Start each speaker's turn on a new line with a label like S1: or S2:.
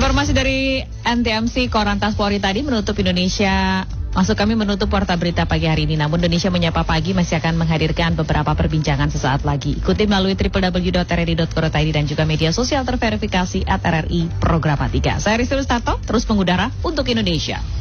S1: Informasi dari NTMC Korlantas Polri tadi menutup Indonesia. Maksud kami menutup Warta Berita pagi hari ini. Namun Indonesia Menyapa Pagi masih akan menghadirkan beberapa perbincangan sesaat lagi. Ikuti melalui www.rri.co.id dan juga media sosial terverifikasi @RRI Programa 3. Saya Rizky Rustato, terus mengudara untuk Indonesia.